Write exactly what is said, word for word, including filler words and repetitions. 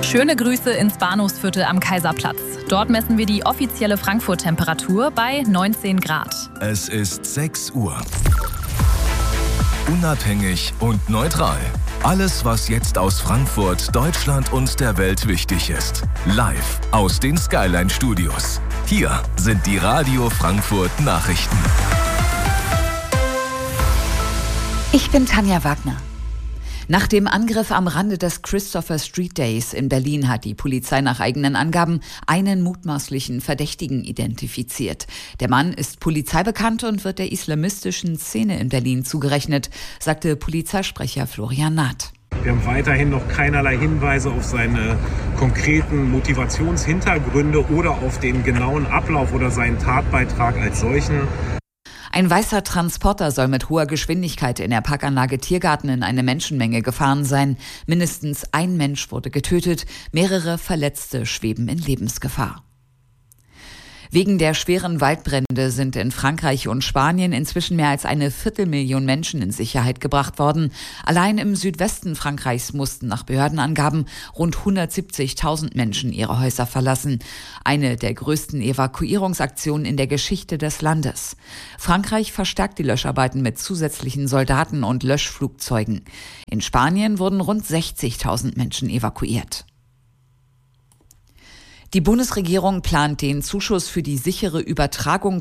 Schöne Grüße ins Bahnhofsviertel am Kaiserplatz. Dort messen wir die offizielle Frankfurt-Temperatur bei neunzehn Grad. Es ist sechs Uhr. Unabhängig und neutral. Alles, was jetzt aus Frankfurt, Deutschland und der Welt wichtig ist. Live aus den Skyline-Studios. Hier sind die Radio Frankfurt Nachrichten. Ich bin Tanja Wagner. Nach dem Angriff am Rande des Christopher Street Days in Berlin hat die Polizei nach eigenen Angaben einen mutmaßlichen Verdächtigen identifiziert. Der Mann ist polizeibekannt und wird der islamistischen Szene in Berlin zugerechnet, sagte Polizeisprecher Florian Naht. Wir haben weiterhin noch keinerlei Hinweise auf seine konkreten Motivationshintergründe oder auf den genauen Ablauf oder seinen Tatbeitrag als solchen. Ein weißer Transporter soll mit hoher Geschwindigkeit in der Parkanlage Tiergarten in eine Menschenmenge gefahren sein. Mindestens ein Mensch wurde getötet, mehrere Verletzte schweben in Lebensgefahr. Wegen der schweren Waldbrände sind in Frankreich und Spanien inzwischen mehr als eine Viertelmillion Menschen in Sicherheit gebracht worden. Allein im Südwesten Frankreichs mussten nach Behördenangaben rund hundertsiebzigtausend Menschen ihre Häuser verlassen. Eine der größten Evakuierungsaktionen in der Geschichte des Landes. Frankreich verstärkt die Löscharbeiten mit zusätzlichen Soldaten und Löschflugzeugen. In Spanien wurden rund sechzigtausend Menschen evakuiert. Die Bundesregierung plant den Zuschuss für die sichere Übertragung